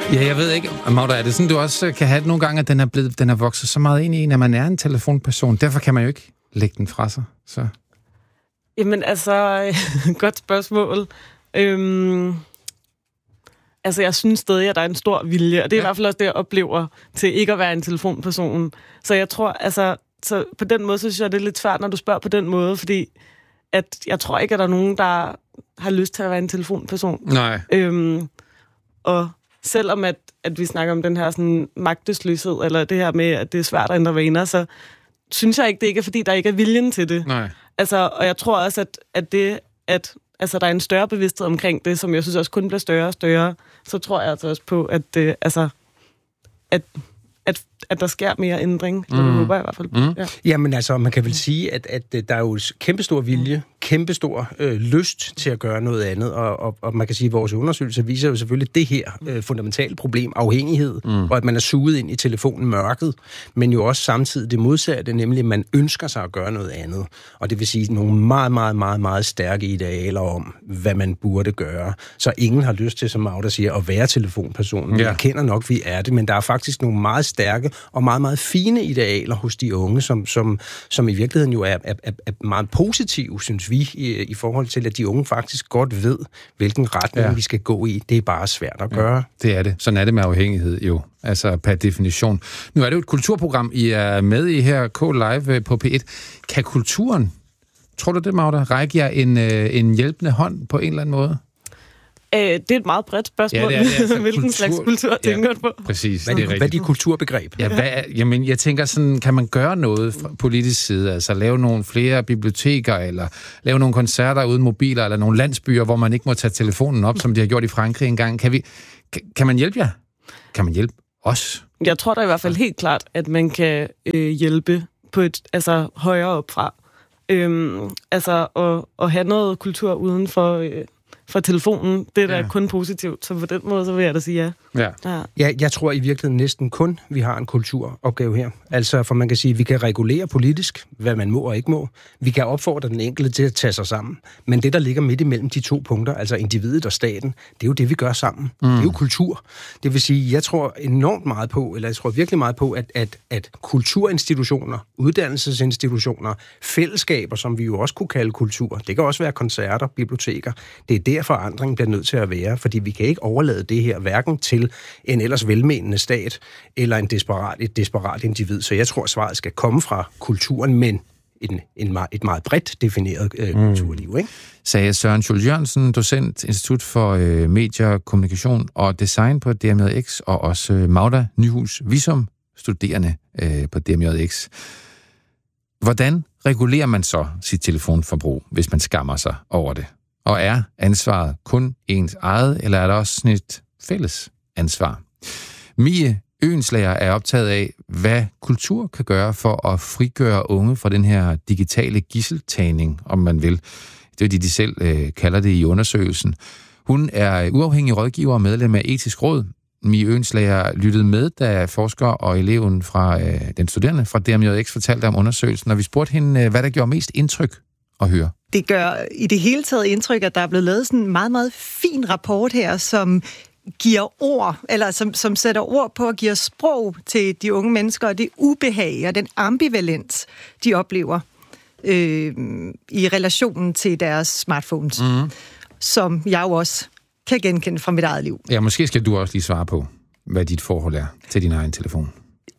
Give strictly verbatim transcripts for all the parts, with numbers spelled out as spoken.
Ja, jeg ved ikke, Magda, er det sådan, du også kan have det nogle gange, at den er, blevet, den er vokset så meget ind i en, at man er en telefonperson. Derfor kan man jo ikke lægge den fra sig. Så. Jamen altså, godt spørgsmål. Øhm, altså, jeg synes stadig, at der er en stor vilje, og det er ja. i hvert fald også det, jeg oplever til ikke at være en telefonperson. Så jeg tror, altså, så på den måde, så synes jeg, det er lidt svært, når du spørger på den måde, fordi at jeg tror ikke, at der er nogen, der har lyst til at være en telefonperson. Nej. Øhm, og selvom at, at vi snakker om den her sådan magtesløshed, eller det her med, at det er svært at ændre vaner, så synes jeg ikke, det ikke er, fordi der ikke er viljen til det. Nej. Altså, og jeg tror også, at, at det, at altså, der er en større bevidsthed omkring det, som jeg synes også kun bliver større og større, så tror jeg altså også på, at, øh, altså, at, at, at der sker mere ændring. Mm. Det håber jeg i hvert fald på. Mm. Ja. Jamen altså, man kan vel sige, at, at der er jo kæmpestor vilje, kæmpestor øh, lyst til at gøre noget andet, og, og, og man kan sige, at vores undersøgelser viser jo selvfølgelig det her øh, fundamentale problem, afhængighed, mm. og at man er suget ind i telefonen mørket, men jo også samtidig det modsatte, nemlig at man ønsker sig at gøre noget andet. Og det vil sige nogle meget, meget, meget, meget stærke idealer om, hvad man burde gøre. Så ingen har lyst til, som Magda siger, at være telefonpersonen. Ja. Jeg kender nok, vi er det, men der er faktisk nogle meget stærke og meget, meget fine idealer hos de unge, som, som, som i virkeligheden jo er, er, er meget positive, synes vi, i, i forhold til, at de unge faktisk godt ved, hvilken retning ja. vi skal gå i. Det er bare svært at gøre. Ja, det er det. Sådan er det med afhængighed jo, altså per definition. Nu er det jo et kulturprogram, I er med i her, K-Live på P et. Kan kulturen, tror du det, Magda, række jer en, en hjælpende hånd på en eller anden måde? Det er et meget bredt spørgsmål. Ja, det er, det er, altså, hvilken kultur, slags kultur tænker ja, du på? Præcis, hvad, det er rigtigt. Hvad er de kulturbegreb? Ja, hvad, jamen, jeg tænker sådan, kan man gøre noget fra politisk side? Altså lave nogle flere biblioteker, eller lave nogle koncerter uden mobiler, eller nogle landsbyer, hvor man ikke må tage telefonen op, som de har gjort i Frankrig engang. Kan, vi, kan, kan man hjælpe jer? Kan man hjælpe os? Jeg tror da i hvert fald helt klart, at man kan øh, hjælpe på et altså højere opfra. Øhm, altså at, at have noget kultur uden for... Øh, for telefonen, det er da ja. kun positivt. Så på den måde, så vil jeg da sige ja. Ja. ja. ja jeg tror i virkeligheden næsten kun, vi har en kulturopgave her. Altså, for man kan sige, vi kan regulere politisk, hvad man må og ikke må. Vi kan opfordre den enkelte til at tage sig sammen. Men det, der ligger midt imellem de to punkter, altså individet og staten, det er jo det, vi gør sammen. Mm. Det er jo kultur. Det vil sige, jeg tror enormt meget på, eller jeg tror virkelig meget på, at, at, at kulturinstitutioner, uddannelsesinstitutioner, fællesskaber, som vi jo også kunne kalde kultur, det kan også være koncerter, biblioteker, det er der forandringen bliver nødt til at være, fordi vi kan ikke overlade det her hverken til en ellers velmenende stat eller en desperat, et desperat individ. Så jeg tror, at svaret skal komme fra kulturen, men en, en, et meget bredt defineret øh, kulturliv. Ikke? Sagde Søren Schultz Jørgensen, docent, Institut for øh, Medier, Kommunikation og Design på D M J X, og også øh, Magda Nyhus Visum, studerende øh, på D M J X. Hvordan regulerer man så sit telefonforbrug, hvis man skammer sig over det? Og er ansvaret kun ens eget, eller er der også sådan et fælles ansvar? Mie Øenslager er optaget af, hvad kultur kan gøre for at frigøre unge fra den her digitale gisseltagning, om man vil. Det er det, de selv øh, kalder det i undersøgelsen. Hun er uafhængig rådgiver og medlem af Etisk Råd. Mie Øenslager lyttede med, da forsker og eleven fra øh, den studerende fra D M J X fortalte om undersøgelsen, og vi spurgte hende, hvad der gjorde mest indtryk at høre. Det gør i det hele taget indtryk, at der er blevet lavet sådan en meget, meget fin rapport her, som giver ord, eller som, som sætter ord på og giver sprog til de unge mennesker, og det ubehag og den ambivalens, de oplever øh, i relationen til deres smartphones, mm. som jeg jo også kan genkende fra mit eget liv. Ja, måske skal du også lige svare på, hvad dit forhold er til din egen telefon.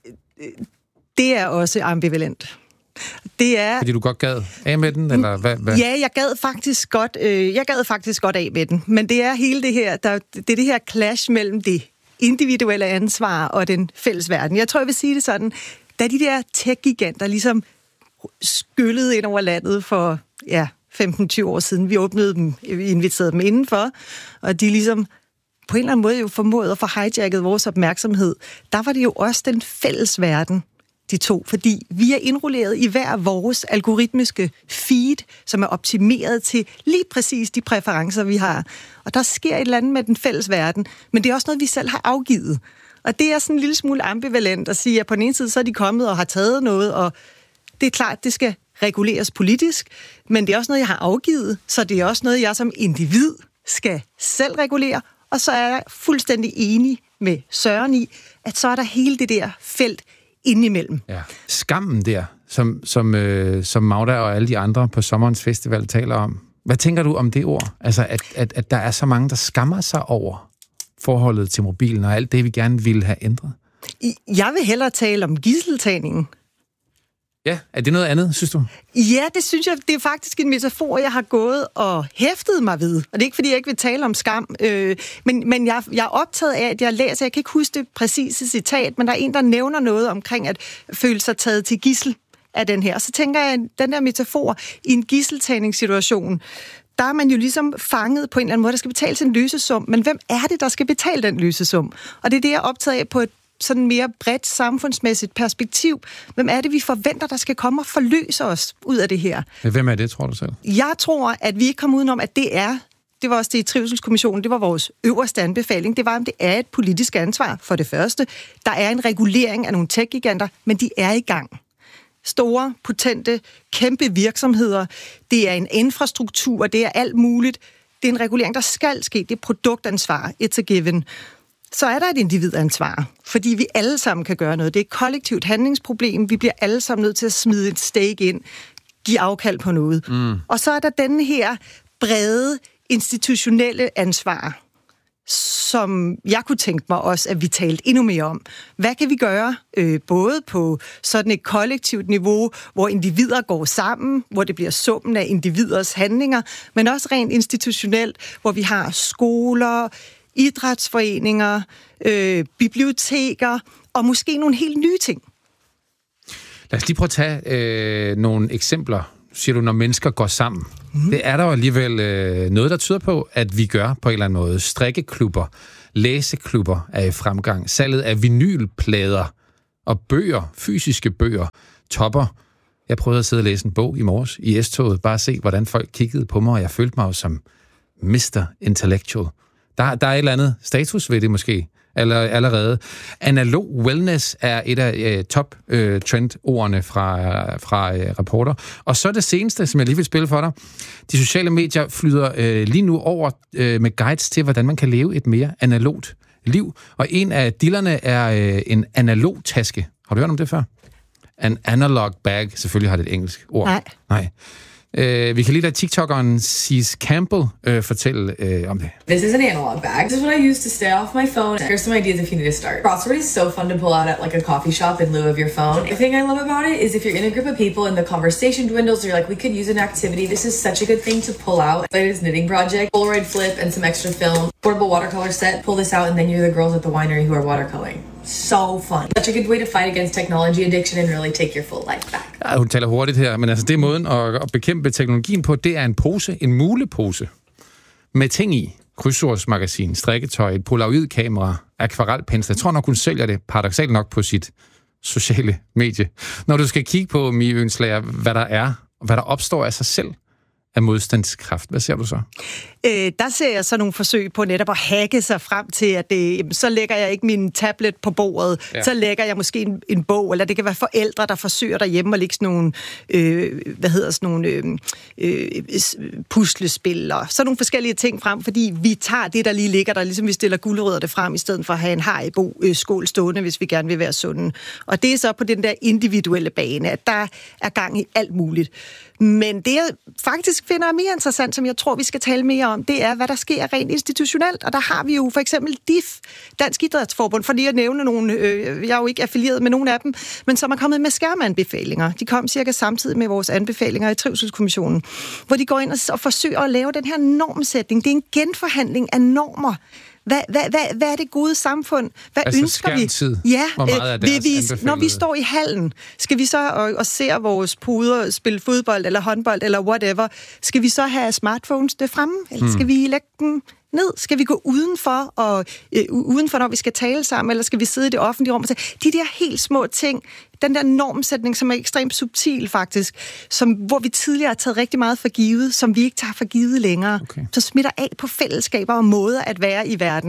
Det er også ambivalent. Det er, fordi du godt gad af med den, eller hvad? hvad? Ja, jeg gad faktisk godt, øh, jeg gad faktisk godt af med den. Men det er hele det her, der, det er det her clash mellem det individuelle ansvar og den fælles verden. Jeg tror, jeg vil sige det sådan, da de der tech-giganter ligesom skyllede ind over landet for ja, femten til tyve år siden, vi åbnede dem, vi inviterede dem indenfor, og de ligesom på en eller anden måde jo formåede at få hijacket vores opmærksomhed. Der var det jo også den fælles verden, de to, fordi vi er indrulleret i hver vores algoritmiske feed, som er optimeret til lige præcis de præferencer, vi har. Og der sker et eller andet med den fælles verden, men det er også noget, vi selv har afgivet. Og det er sådan en lille smule ambivalent at sige, at på den ene side, så er de kommet og har taget noget, og det er klart, det skal reguleres politisk, men det er også noget, jeg har afgivet, så det er også noget, jeg som individ skal selv regulere Og så er jeg fuldstændig enig med Søren i, at så er der hele det der felt indimellem. Ja. Skammen der, som, som, øh, som Magda og alle de andre på sommerens festival taler om. Hvad tænker du om det ord? Altså, at, at, at der er så mange, der skammer sig over forholdet til mobilen og alt det, vi gerne ville have ændret? Jeg vil hellere tale om gidseltagningen. Ja, er det noget andet, synes du? Ja, det synes jeg, det er faktisk en metafor, jeg har gået og hæftet mig ved. Og det er ikke, fordi jeg ikke vil tale om skam, øh, men, men jeg, jeg er optaget af, at jeg læser, jeg kan ikke huske det præcise citat, men der er en, der nævner noget omkring at føle sig taget til gidsel af den her. Og så tænker jeg, at den der metafor i en gidseltagningssituation, der er man jo ligesom fanget på en eller anden måde, der skal betales en løsesum, men hvem er det, der skal betale den løsesum? Og det er det, jeg er optaget af på et sådan mere bredt samfundsmæssigt perspektiv. Hvem er det, vi forventer, der skal komme og forløse os ud af det her? Hvem er det, tror du selv? Jeg tror, at vi ikke kommer udenom, at det er, det var også det i Trivselskommissionen, det var vores øverste anbefaling, det var, at det er et politisk ansvar for det første. Der er en regulering af nogle tech-giganter, men de er i gang. Store, potente, kæmpe virksomheder, det er en infrastruktur, det er alt muligt. Det er en regulering, der skal ske, det er produktansvar, it's a given. Så er der et individansvar, fordi vi alle sammen kan gøre noget. Det er et kollektivt handlingsproblem. Vi bliver alle sammen nødt til at smide et stake ind, give afkald på noget. Mm. Og så er der denne her brede institutionelle ansvar, som jeg kunne tænke mig også, at vi talte endnu mere om. Hvad kan vi gøre, øh, både på sådan et kollektivt niveau, hvor individer går sammen, hvor det bliver summen af individers handlinger, men også rent institutionelt, hvor vi har skoler, idrætsforeninger, øh, biblioteker og måske nogle helt nye ting. Lad os lige prøve at tage øh, nogle eksempler. Siger du, når mennesker går sammen. Mm. Det er der jo alligevel øh, noget, der tyder på, at vi gør på en eller anden måde. Strikkeklubber, læseklubber er i fremgang. Salget af vinylplader og bøger, fysiske bøger, topper. Jeg prøvede at sidde og læse en bog i morges i S-toget, bare se, hvordan folk kiggede på mig, og jeg følte mig jo som mister Intellectual. Der, der er et eller andet status ved det måske, eller allerede. Analog wellness er et af øh, top-trend-ordene øh, fra, fra øh, rapporter. Og så det seneste, som jeg lige vil spille for dig. De sociale medier flyder øh, lige nu over øh, med guides til, hvordan man kan leve et mere analogt liv. Og en af dillerne er øh, en analog taske. Har du hørt om det før? An analog bag. Selvfølgelig har det et engelsk ord. Nej. Nej. Uh, vi kan lige lade TikTokeren Cease Campbell uh, fortælle uh, om det. This is an analog bag. This is what I use to stay off my phone. Here's some ideas if you need to start. Crossword is so fun to pull out at like a coffee shop in lieu of your phone. The thing I love about it is if you're in a group of people and the conversation dwindles, or you're like, we could use an activity. This is such a good thing to pull out. Latest knitting project, Polaroid flip and some extra film, portable watercolor set. Pull this out and then you're the girls at the winery who are watercoloring. So fun. Such a good way to fight against technology addiction and really take your full life back. Ja, hun taler hurtigt her, men altså det er måden at, at bekæmpe teknologien på, det er en pose, en mulepose med ting i. Krydsordsmagasin, strikketøj, et polaroidkamera, akvarelpensler. Jeg tror nok, hun sælger det paradoksalt nok på sit sociale medie. Når du skal kigge på, Mie Øenslager, hvad der er, og hvad der opstår af sig selv af modstandskraft. Hvad ser du så? Øh, der ser jeg så nogle forsøg på netop at hacke sig frem til, at det, jamen, så lægger jeg ikke min tablet på bordet, ja. Så lægger jeg måske en, en bog, eller det kan være forældre, der forsøger derhjemme at lægge sådan nogle, øh, hvad hedder sådan nogle øh, øh, puslespil, og så nogle forskellige ting frem, fordi vi tager det, der lige ligger der, ligesom vi stiller gulerødderne frem, i stedet for at have en Haribo-skål stående, hvis vi gerne vil være sunde. Og det er så på den der individuelle bane, at der er gang i alt muligt. Men det, jeg faktisk finder er mere interessant, som jeg tror, vi skal tale mere om, det er, hvad der sker rent institutionelt. Og der har vi jo for eksempel D I F, Dansk Idrætsforbund, for lige at nævne nogle, øh, jeg er jo ikke affilieret med nogen af dem, men som er kommet med skærmanbefalinger. De kom cirka samtidig med vores anbefalinger i Trivselskommissionen, hvor de går ind og, og forsøger at lave den her normsætning. Det er en genforhandling af normer. Hvad, hvad, hvad, hvad er det gode samfund? Hvad altså ønsker vi? Skærmtid. Ja, hvor meget er deres vi, når vi står i hallen, skal vi så og, og ser vores puder spille fodbold eller håndbold eller whatever, skal vi så have smartphones det fremme? Eller hmm. skal vi lægge dem ned? Skal vi gå udenfor, og, øh, udenfor, når vi skal tale sammen, eller skal vi sidde i det offentlige rum og sige, de der helt små ting, den der normsætning, som er ekstremt subtil faktisk, som, hvor vi tidligere har taget rigtig meget for givet, som vi ikke tager for givet længere, okay. Så smitter af på fællesskaber og måder at være i verden.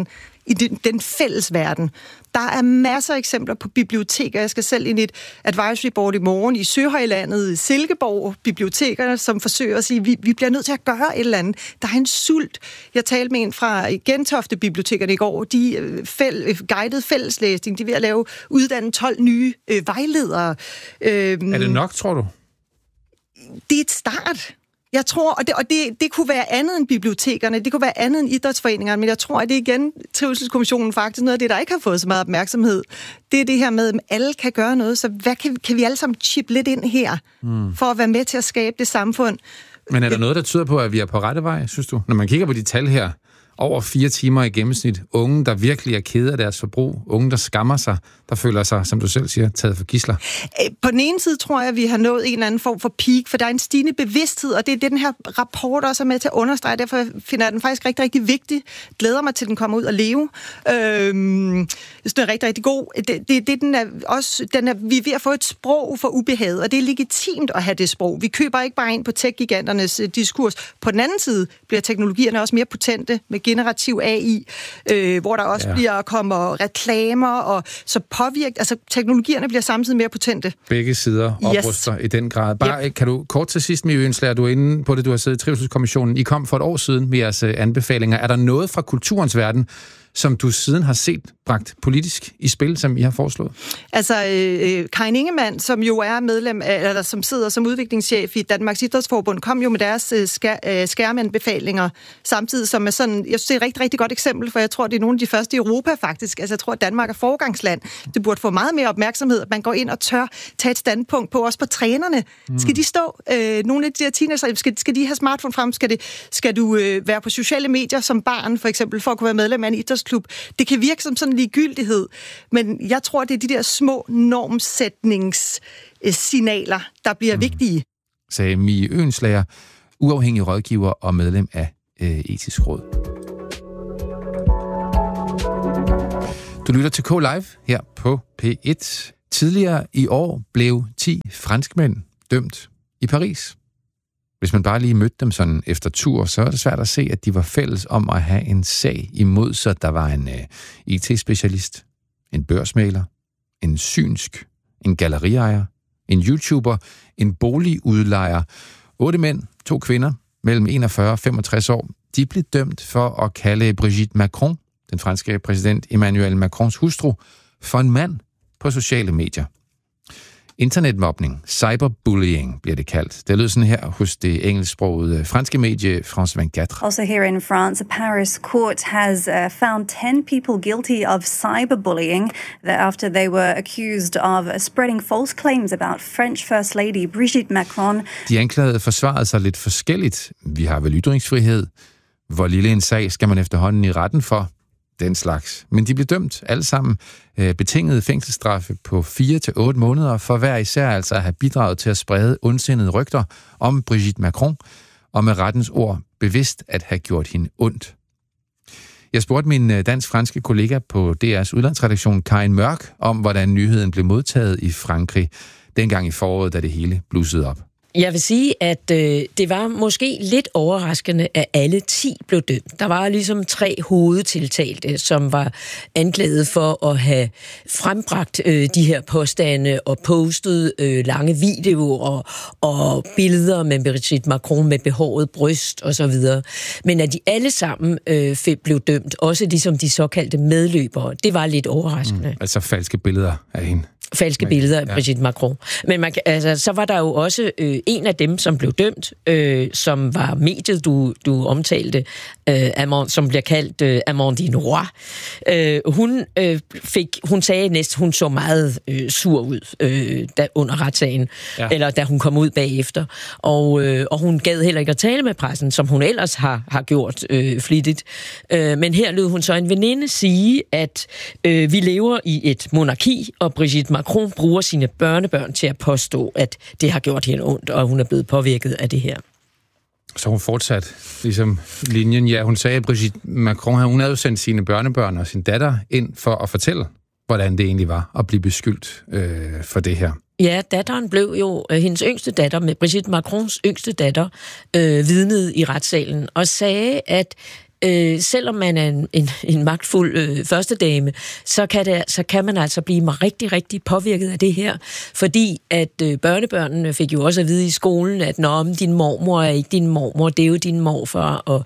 i den, den fælles verden. Der er masser af eksempler på biblioteker. Jeg skal selv ind i et advisory board i morgen i Søhøjlandet, Silkeborg, bibliotekerne, som forsøger at sige, at vi, vi bliver nødt til at gøre et eller andet. Der er en sult. Jeg talte med en fra Gentofte bibliotekerne i går. De fæld, guidede fælleslæsning. De er ved at lave uddanne tolv nye øh, vejledere. Øhm, er det nok, tror du? Det er et start. Jeg tror, og, det, og det, det kunne være andet end bibliotekerne, det kunne være andet end idrætsforeningerne, men jeg tror, at det igen, Trivselskommissionen faktisk noget af det, der ikke har fået så meget opmærksomhed, det er det her med, at alle kan gøre noget, så hvad kan, kan vi alle sammen chippe lidt ind her, mm. for at være med til at skabe det samfund? Men er der noget, der tyder på, at vi er på rette vej, synes du? Når man kigger på de tal her, over fire timer i gennemsnit. Unge, der virkelig er kede af deres forbrug. Unge, der skammer sig, der føler sig, som du selv siger, taget for gidsler. På den ene side tror jeg, at vi har nået en eller anden form for peak, for der er en stigende bevidsthed, og det er det, den her rapport også er med til at understrege. Derfor finder jeg den faktisk rigtig, rigtig vigtig. Glæder mig til, at den kommer ud og leve. Øhm, jeg synes, den er rigtig, rigtig god. Det, det, det den er også, den er, vi er ved at få et sprog for ubehaget, og det er legitimt at have det sprog. Vi køber ikke bare ind på tech-giganternes diskurs. På den anden side bliver teknologierne også mere potente med generativ A I, øh, hvor der også ja. bliver kommer reklamer, og så påvirker, altså teknologierne bliver samtidig mere potente. Begge sider opruster yes. i den grad. Bare yep. kan du kort til sidst, Mie Øenslager, du er inde på det, du har siddet i Trivselskommissionen. I kom for et år siden med jeres anbefalinger. Er der noget fra kulturens verden, som du siden har set bragt politisk i spil, som I har foreslået? Altså, øh, Karin Ingemann, som jo er medlem, af, eller som sidder som udviklingschef i Danmarks Idrætsforbund, kom jo med deres øh, skær, øh, skærmanbefalinger, samtidig som er sådan, jeg synes, det er et rigtig, rigtig godt eksempel, for jeg tror, det er nogle af de første i Europa faktisk. Altså, jeg tror, at Danmark er foregangsland. Det burde få meget mere opmærksomhed, at man går ind og tør tage et standpunkt på, også på trænerne. Mm. Skal de stå? Øh, nogle af de her teenager, skal, skal de have smartphone frem? Skal, det, skal du øh, være på sociale medier som barn, for eksempel, for at kunne være medlem af en idrætsklub? Det kan virke som sådan en ligegyldighed, men jeg tror, det er de der små normsætningssignaler, der bliver mm. vigtige. Sagde Mie Øenslager, uafhængig rådgiver og medlem af øh, Etisk Råd. Du lytter til K-Live her på P et. Tidligere i år blev ti franskmænd dømt i Paris. Hvis man bare lige mødte dem sådan efter tur, så er det svært at se, at de var fælles om at have en sag imod sig. Der var en uh, I T-specialist, en børsmægler, en synsk, en galleriejer, en YouTuber, en boligudlejer. Otte mænd, to kvinder, mellem enogfyrre og femogtres år. De blev dømt for at kalde Brigitte Macron, den franske præsident Emmanuel Macrons hustru, for en mand på sociale medier. Internetmobning, cyberbullying bliver det kaldt. Det lød sådan her hos det engelsksprogede franske medie France fireogtyve. Also here in France, a Paris court has uh, found ten people guilty of cyberbullying after they were accused of spreading false claims about French First Lady Brigitte Macron. De anklagede forsvarede sig lidt forskelligt. Vi har vel ytringsfrihed. Hvor lille en sag skal man efterhånden i retten for? Den slags. Men de blev dømt alle sammen øh, betingede fængselsstraffe på fire til otte måneder for hver især altså at have bidraget til at sprede ondsindede rygter om Brigitte Macron, og med rettens ord bevidst at have gjort hende ondt. Jeg spurgte min dansk-franske kollega på D R's udlandsredaktion, Karin Mørk, om hvordan nyheden blev modtaget i Frankrig dengang i foråret, da det hele blussede op. Jeg vil sige, at øh, det var måske lidt overraskende, at alle ti blev dømt. Der var ligesom tre hovedtiltalte, som var anklaget for at have frembragt øh, de her påstande og postet øh, lange videoer og billeder med Brigitte Macron med behåret bryst osv. Men at de alle sammen øh, blev dømt, også ligesom de såkaldte medløbere, det var lidt overraskende. Mm, altså falske billeder af hende. Falske billeder af Brigitte ja. Macron. Men man, altså, så var der jo også øh, en af dem, som blev dømt, øh, som var mediet, du, du omtalte, øh, Amand, som bliver kaldt øh, Amandine Roy. Øh, hun, øh, fik, hun sagde næsten, hun så meget øh, sur ud øh, da, under retssagen, ja. eller da hun kom ud bagefter. Og, øh, og hun gad heller ikke at tale med pressen, som hun ellers har, har gjort øh, flittigt. Øh, men her lød hun så en veninde sige, at øh, vi lever i et monarki, og Brigitte Macron bruger sine børnebørn til at påstå, at det har gjort hende ondt, og hun er blevet påvirket af det her. Så hun fortsat ligesom linjen. Ja, hun sagde, at Brigitte Macron, hun havde jo sendt sine børnebørn og sin datter ind for at fortælle, hvordan det egentlig var at blive beskyldt øh, for det her. Ja, datteren blev jo, øh, hendes yngste datter, med Brigitte Macrons yngste datter, øh, vidnede i retssalen og sagde, at øh, selvom man er en, en, en magtfuld øh, førstedame, så kan, det, så kan man altså blive rigtig, rigtig påvirket af det her, fordi at øh, børnebørnene fik jo også at vide i skolen, at nå, din mormor er ikke din mormor, det er jo din morfar, og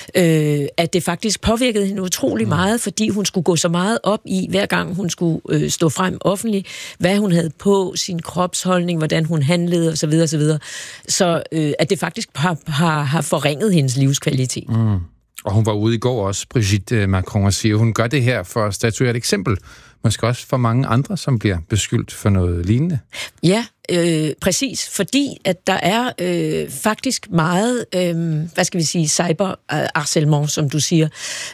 øh, at det faktisk påvirkede hende utrolig meget, fordi hun skulle gå så meget op i, hver gang hun skulle øh, stå frem offentligt, hvad hun havde på, sin kropsholdning, hvordan hun handlede osv. osv. Så øh, at det faktisk har, har, har forringet hendes livskvalitet. Mm. Og hun var ude i går også, Brigitte Macron, og siger, hun gør det her for at statuere et eksempel, måske også for mange andre, som bliver beskyldt for noget lignende. Ja, øh, præcis, fordi at der er øh, faktisk meget, øh, hvad skal vi sige, cyberarcelement, som du siger.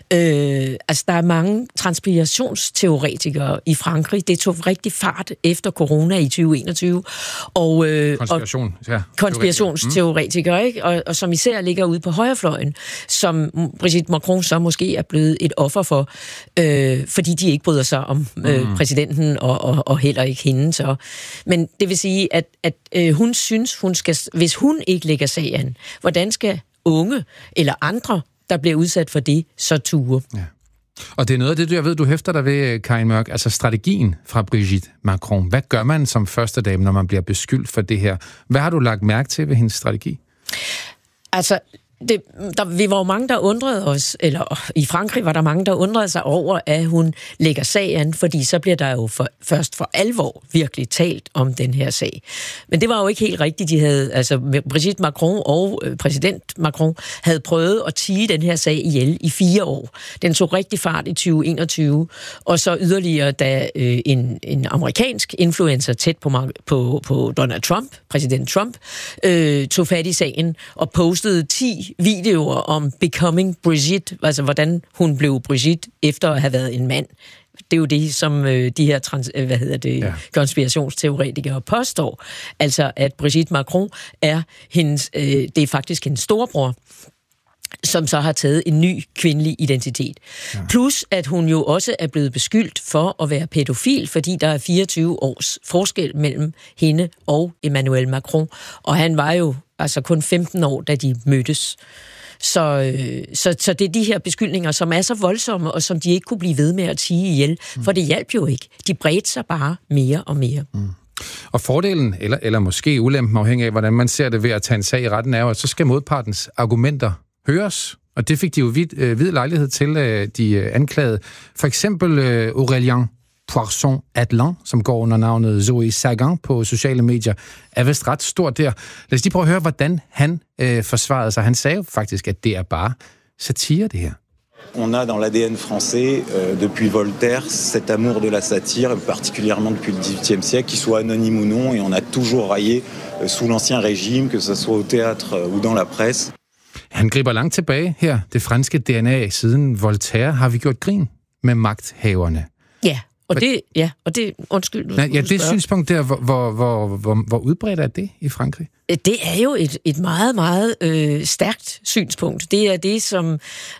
Øh, altså, der er mange transpirationsteoretikere i Frankrig. Det tog rigtig fart efter corona i tyve enogtyve. Og, øh, Konspiration, og, ja. konspirationsteoretikere, mm. ikke? Og, og som især ligger ude på højrefløjen, som Brigitte Macron så måske er blevet et offer for, øh, fordi de ikke bryder sig om øh, mm. præsidenten, og, og, og heller ikke hende. Så. Men det vil sige, at, at øh, hun synes, hun skal, hvis hun ikke lægger sag an, hvordan skal unge eller andre, der bliver udsat for det, så ture? Ja. Og det er noget af det, du, jeg ved, du hæfter dig ved, Karin Mørk, altså strategien fra Brigitte Macron. Hvad gør man som førstedame, når man bliver beskyldt for det her? Hvad har du lagt mærke til ved hendes strategi? Altså, Det, der, vi var jo mange, der undrede os, eller i Frankrig var der mange, der undrede sig over, at hun lægger sag an, fordi så bliver der jo for, først for alvor virkelig talt om den her sag. Men det var jo ikke helt rigtigt. De havde, altså Brigitte Macron og øh, præsident Macron havde prøvet at tie den her sag ihjel i fire år. Den tog rigtig fart i tyve enogtyve, og så yderligere, da øh, en, en amerikansk influencer tæt på, på, på Donald Trump, præsident Trump, øh, tog fat i sagen og postede ti videoer om Becoming Brigitte, altså hvordan hun blev Brigitte efter at have været en mand. Det er jo det, som øh, de her trans, øh, hvad hedder det, ja. konspirationsteoretikere påstår. Altså, at Brigitte Macron er hendes, øh, det er faktisk hendes storebror, som så har taget en ny kvindelig identitet. Ja. Plus, at hun jo også er blevet beskyldt for at være pædofil, fordi der er fireogtyve års forskel mellem hende og Emmanuel Macron. Og han var jo altså kun femten år, da de mødtes. Så, så, så det er de her beskyldninger, som er så voldsomme, og som de ikke kunne blive ved med at tie ihjel. Mm. For det hjalp jo ikke. De bredte sig bare mere og mere. Mm. Og fordelen, eller, eller måske ulempen, afhængig af, hvordan man ser det ved at tage en sag i retten, er jo, at så skal modpartens argumenter høres. Og det fik de jo vid, øh, vid lejlighed til, øh, de øh, anklagede. For eksempel øh, Aurélien Poisson-Atlan, som går under navnet Zoe Sagan på sociale medier, er vist ret stort der. Lad os lige prøve at høre, hvordan han øh, forsvarede sig. Han sagde jo faktisk, at det er bare satire, det her. On a dans l'A D N français, euh, depuis Voltaire, cet amour de la satire, particulièrement depuis le dix-huitième siècle, qu'il soit anonyme ou non, et on a toujours raillé euh, sous l'Ancien Régime, que ce soit au théâtre euh, ou dans la presse. Han griber langt tilbage her. Det franske D N A siden Voltaire har vi gjort grin med magthaverne. Ja, og det, ja, og det undskyld. Du, Nej, ja, det synspunkt der, hvor, hvor, hvor, hvor, hvor udbredt er det i Frankrig? Det er jo et, et meget, meget øh, stærkt synspunkt. Det er det, som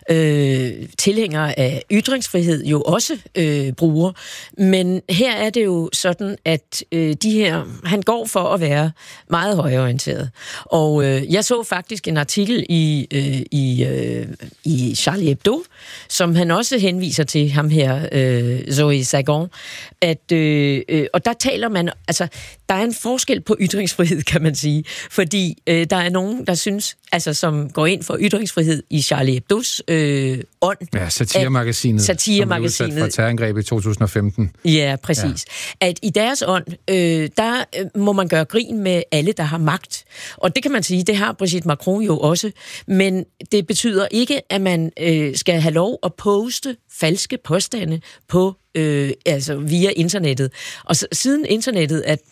øh, tilhængere af ytringsfrihed jo også øh, bruger. Men her er det jo sådan, at øh, de her, han går for at være meget højreorienteret. Og øh, jeg så faktisk en artikel i, øh, i, øh, i Charlie Hebdo, som han også henviser til ham her, øh, Zoe Sagan. At, øh, øh, og der taler man, altså, der er en forskel på ytringsfrihed, kan man sige. Fordi øh, der er nogen, der synes, altså som går ind for ytringsfrihed i Charlie Hebdos øh, ånd. Ja, satiremagasinet, satiremagasinet, som blev udsat for terrorangreb i to tusind og femten. Ja, præcis. Ja. At i deres ånd, øh, der øh, må man gøre grin med alle, der har magt. Og det kan man sige, det har Brigitte Macron jo også. Men det betyder ikke, at man øh, skal have lov at poste falske påstande på, øh, altså via internettet. Og så, siden internettet, at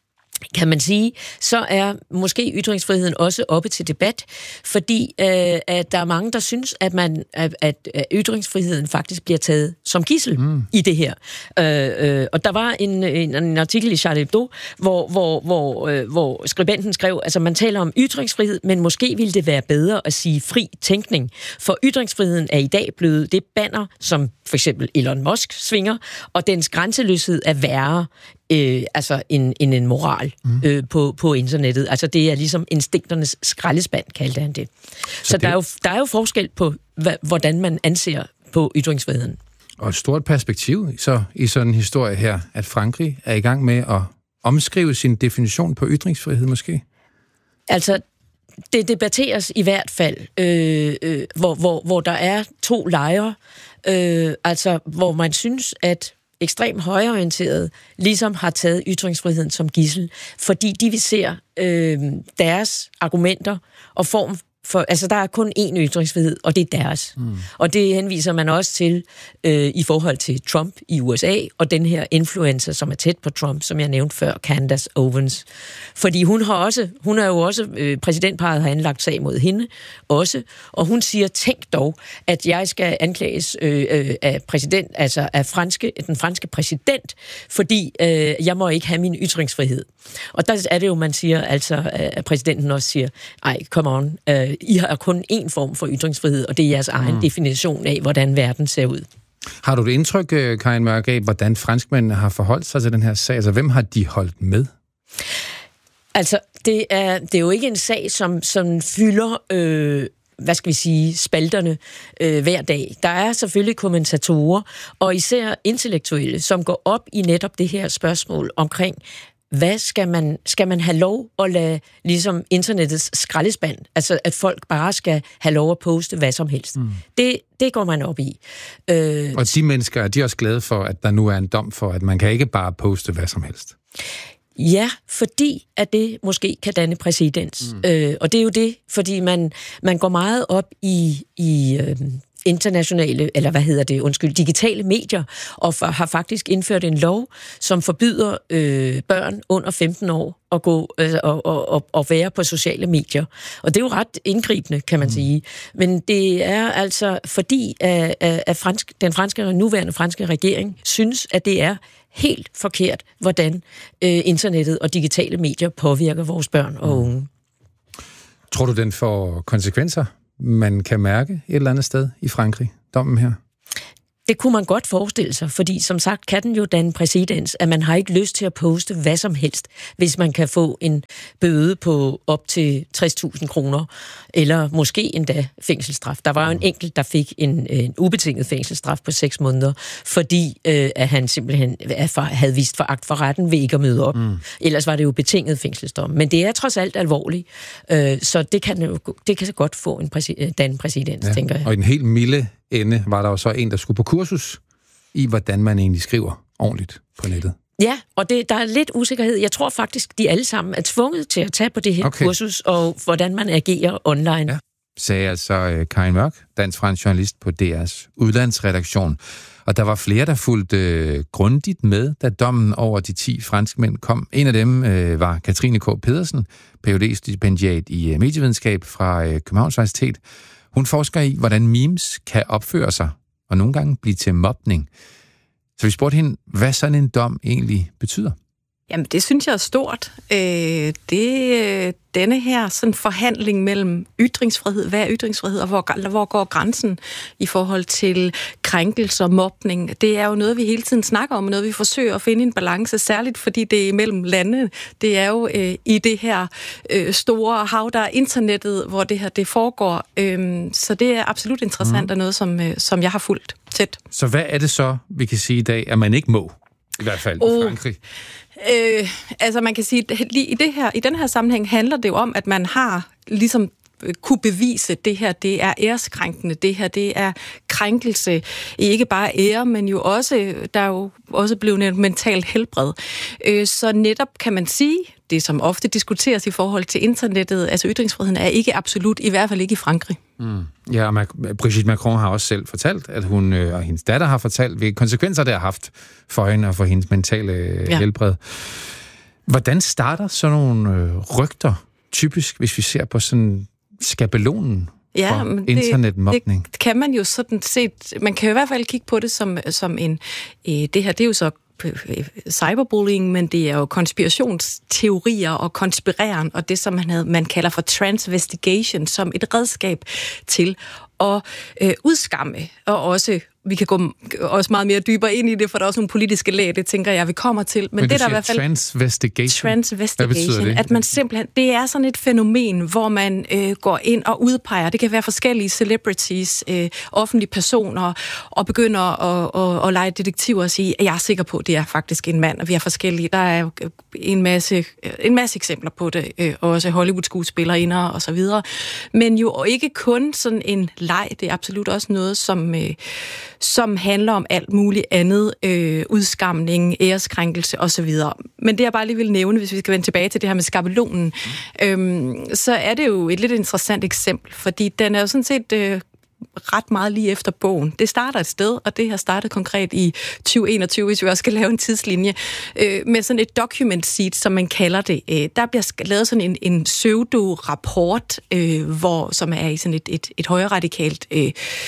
kan man sige, så er måske ytringsfriheden også oppe til debat, fordi øh, at der er mange, der synes, at, man, at, at ytringsfriheden faktisk bliver taget som gidsel mm. i det her. Øh, øh, og der var en, en, en artikel i Charlie Hebdo, hvor, hvor, hvor, øh, hvor skribenten skrev, altså man taler om ytringsfrihed, men måske ville det være bedre at sige fri tænkning, for ytringsfriheden er i dag blevet det banner, som for eksempel Elon Musk svinger, og dens grænseløshed er værre øh, altså en, en, en moral mm. øh, på, på internettet. Altså det er ligesom instinkternes skraldespand, kaldte han det. Så, Så det... Der, er jo, der er jo forskel på, hvad, hvordan man anser på ytringsfriheden. Og et stort perspektiv så i sådan en historie her, at Frankrig er i gang med at omskrive sin definition på ytringsfrihed måske? Altså, det debatteres i hvert fald, øh, øh, hvor, hvor, hvor der er to lejre, øh, altså hvor man synes, at ekstremt højreorienterede ligesom har taget ytringsfriheden som gidsel, fordi de vil se øh, deres argumenter og form for, altså der er kun én ytringsfrihed, og det er deres. Mm. Og det henviser man også til øh, i forhold til Trump i U S A, og den her influencer, som er tæt på Trump, som jeg nævnte før, Candace Owens. Fordi hun har også, hun er jo også, øh, præsidentparret har anlagt sag mod hende også, og hun siger, tænk dog, at jeg skal anklages øh, øh, af præsident, altså af franske, den franske præsident, fordi øh, jeg må ikke have min ytringsfrihed. Og der er det jo, man siger, altså, at præsidenten også siger, ej, come on, øh, I har kun én form for ytringsfrihed, og det er jeres egen mm. definition af, hvordan verden ser ud. Har du et indtryk, Karin Mørk, af, hvordan franskmændene har forholdt sig til den her sag? Altså, hvem har de holdt med? Altså, det er, det er jo ikke en sag, som, som fylder, øh, hvad skal vi sige, spalterne øh, hver dag. Der er selvfølgelig kommentatorer, og især intellektuelle, som går op i netop det her spørgsmål omkring, hvad skal man, skal man have lov at lade ligesom internettets skraldespand, altså at folk bare skal have lov at poste hvad som helst. Mm. Det, det går man op i. Øh, og de mennesker, er de også glade for, at der nu er en dom for, at man kan ikke bare poste hvad som helst? Ja, fordi at det måske kan danne præcedens. Mm. Øh, og det er jo det, fordi man, man går meget op i... i øh, internationale, eller hvad hedder det, undskyld, digitale medier, og for, har faktisk indført en lov, som forbyder øh, børn under femten år at gå øh, og, og, og være på sociale medier. Og det er jo ret indgribende, kan man mm. sige. Men det er altså fordi, at, at fransk, den franske, nuværende franske regering synes, at det er helt forkert, hvordan øh, internettet og digitale medier påvirker vores børn og unge. Tror du, den får konsekvenser, man kan mærke et eller andet sted i Frankrig, dommen her? Det kunne man godt forestille sig, fordi som sagt kan den jo danne præcedens, at man har ikke lyst til at poste hvad som helst, hvis man kan få en bøde på op til tres tusind kroner, eller måske endda fængselsstraf. Der var jo en enkelt, der fik en, en ubetinget fængselsstraf på seks måneder, fordi øh, at han simpelthen havde vist foragt for retten ved ikke at møde op. Mm. Ellers var det jo betinget fængselsdom. Men det er trods alt alvorligt, øh, så det kan jo det kan godt få en præci- danne præcedens, ja. Tænker jeg. Og i den helt milde ende var der jo så en, der skulle på kursus i, hvordan man egentlig skriver ordentligt på nettet. Ja, og det, der er lidt usikkerhed. Jeg tror faktisk, de alle sammen er tvunget til at tage på det her okay. kursus, og hvordan man agerer online. Ja, sagde altså uh, Karin Mørk, dansk-fransk journalist på D R's udlandsredaktion. Og der var flere, der fulgte uh, grundigt med, da dommen over de ti franskmænd kom. En af dem uh, var Katrine K. Pedersen, P H D-stipendiat i uh, medievidenskab fra uh, Københavns Universitet. Hun forsker i, hvordan memes kan opføre sig, og nogle gange blive til mobning. Så vi spurgte hende, hvad sådan en dom egentlig betyder. Jamen, det synes jeg er stort. Øh, det, denne her sådan forhandling mellem ytringsfrihed, hvad er ytringsfrihed, og hvor, hvor går grænsen i forhold til krænkelser og mobning, det er jo noget, vi hele tiden snakker om, og noget, vi forsøger at finde en balance, særligt fordi det er mellem lande. Det er jo øh, i det her øh, store hav, der er internettet, hvor det her det foregår. Øh, så det er absolut interessant, mm. og noget, som, øh, som jeg har fulgt tæt. Så hvad er det så, vi kan sige i dag, at man ikke må? I hvert fald oh. i Frankrig. Øh, altså man kan sige, at lige i, det her, i den her sammenhæng handler det jo om, at man har ligesom kunne bevise, at det her det er æreskrænkende, det her det er krænkelse, ikke bare ære, men jo også, der er jo også blevet et mentalt helbred. Øh, så netop kan man sige, det som ofte diskuteres i forhold til internettet, altså ytringsfriheden er ikke absolut, i hvert fald ikke i Frankrig. Mm. Ja, og Brigitte Macron har også selv fortalt, at hun og hendes datter har fortalt, hvilke konsekvenser det har haft for hende og for hendes mentale ja. helbred. Hvordan starter sådan nogle øh, rygter, typisk, hvis vi ser på sådan skabelonen ja, for internetmobning? Det, det kan man jo sådan set, man kan jo i hvert fald kigge på det som, som en, øh, det her, det er jo så cyberbullying, men det er jo konspirationsteorier og konspireren, og det, som man, havde, man kalder for transvestigation, som et redskab til at øh, udskamme og også vi kan gå også meget mere dybere ind i det, for der er også nogle politiske lag, det tænker jeg, vi kommer til. Men, Men det der i hvert hvert fald transvestigation. Transvestigation, det? At man simpelthen, det er sådan et fænomen, hvor man øh, går ind og udpeger, det kan være forskellige celebrities, øh, offentlige personer, og begynder at, at, at lege detektiver og sige, at jeg er sikker på, at det er faktisk en mand, og vi er forskellige. Der er jo en masse, en masse eksempler på det, øh, også Hollywood-skuespillerinder og så videre. Men jo ikke kun sådan en leg, det er absolut også noget, som, øh, som handler om alt muligt andet, øh, udskamning, æreskrænkelse og så videre. Men det jeg bare lige vil nævne, hvis vi skal vende tilbage til det her med skabelonen, mm. øhm, så er det jo et lidt interessant eksempel, fordi den er jo sådan set øh, ret meget lige efter bogen. Det starter et sted, og det har startet konkret i tyve enogtyve, hvis vi også skal lave en tidslinje, øh, med sådan et document sheet, som man kalder det. Øh, der bliver lavet sådan en, en pseudo-rapport, øh, hvor, som er i sådan et, et, et højradikalt øh,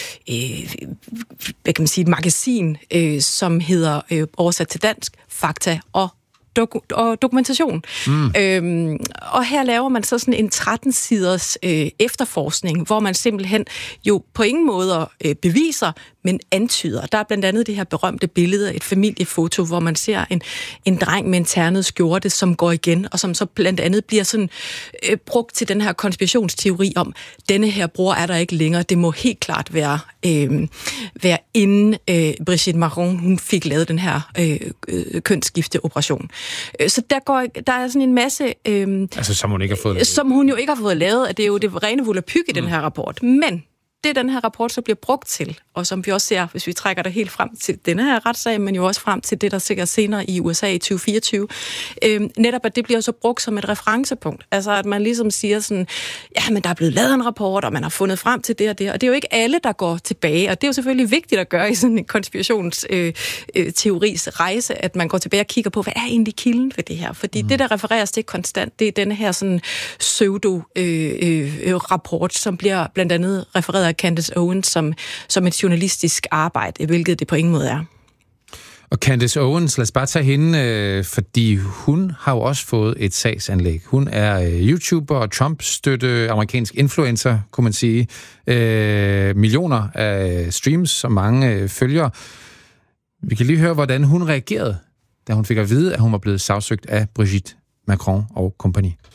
øh, hvad kan man sige, et magasin, øh, som hedder, øh, oversat til dansk, Fakta og Doku- og dokumentation. Mm. Øhm, og her laver man så sådan en tretten-siders øh, efterforskning, hvor man simpelthen jo på ingen måde øh, beviser, men antyder. Der er blandt andet det her berømte billede, et familiefoto, hvor man ser en, en dreng med en ternet skjorte, som går igen, og som så blandt andet bliver sådan øh, brugt til den her konspirationsteori om, denne her bror er der ikke længere. Det må helt klart være, øh, være inden øh, Brigitte Macron, hun fik lavet den her øh, øh, kønsskifteoperation. Så der, går, der er sådan en masse... Øh, altså, som hun ikke har fået lavet. Som hun jo ikke har fået lavet, at det er jo det rene volapyk i mm. den her rapport. Men det, den her rapport så bliver brugt til, og som vi også ser, hvis vi trækker det helt frem til denne her retssag, men jo også frem til det, der sikkert senere i U S A i tyve fireogtyve, øh, netop at det bliver så brugt som et referencepunkt. Altså, at man ligesom siger sådan, ja, men der er blevet lavet en rapport, og man har fundet frem til det og det, og det er jo ikke alle, der går tilbage, og det er jo selvfølgelig vigtigt at gøre i sådan en konspirationsteoris øh, øh, rejse, at man går tilbage og kigger på, hvad er egentlig kilden for det her? Fordi mm. det, der refereres til konstant, det er denne her sådan pseudo-rapport, øh, øh, som bliver blandt andet refereret af Candace Owens som, som et journalistisk arbejde, hvilket det på ingen måde er. Og Candace Owens, lad os bare tage hende, øh, fordi hun har jo også fået et sagsanlæg. Hun er øh, YouTuber og Trump-støtte amerikansk influencer, kunne man sige. Øh, millioner af streams, som mange øh, følgere. Vi kan lige høre, hvordan hun reagerede, da hun fik at vide, at hun var blevet sagsøgt af Brigitte Macron og kompagni.